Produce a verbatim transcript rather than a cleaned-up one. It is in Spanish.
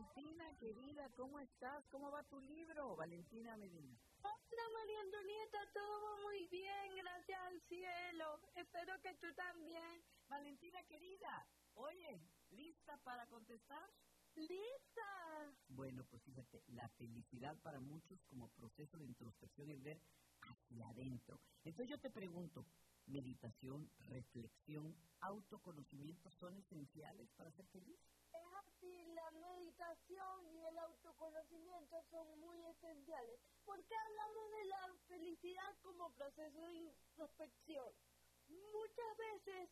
Valentina, querida, ¿cómo estás? ¿Cómo va tu libro, Valentina Medina? Hola, María Antonieta, todo va muy bien, gracias al cielo. Espero que tú también. Valentina, querida, oye, ¿lista para contestar? ¡Lista! Bueno, pues fíjate, la felicidad para muchos como proceso de introspección es ver hacia adentro. Entonces yo te pregunto, ¿meditación, reflexión, autoconocimiento son esenciales para ser feliz? Es así, la meditación y el autoconocimiento son muy esenciales, porque hablamos de la felicidad como proceso de introspección. Muchas veces